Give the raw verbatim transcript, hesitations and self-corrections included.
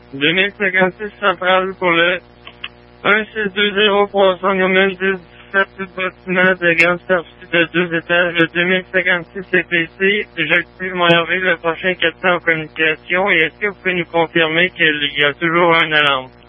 deux mille cinquante-six centrale pour le un six deux zéro trois cents dix dix-sept bâtiment de grande superficie de deux étages de deux mille cinquante-six C P C. J'active mon R V le prochain quatre cents en communication. Et est-ce que vous pouvez nous confirmer qu'il y a toujours un alarme?